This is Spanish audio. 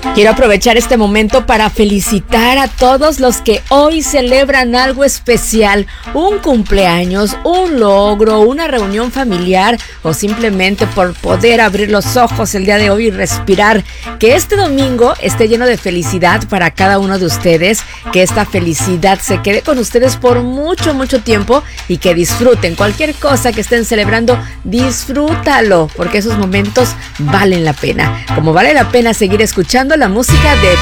Quiero aprovechar este momento para felicitar a todos los que hoy celebran algo especial, un cumpleaños, un logro, una reunión familiar o simplemente por poder abrir los ojos el día de hoy y respirar. Que este domingo esté lleno de felicidad para cada uno de ustedes, que esta felicidad se quede con ustedes por mucho, mucho tiempo y que disfruten cualquier cosa que estén celebrando, disfrútalo, porque esos momentos valen la pena. Como vale la pena seguir escuchando la música de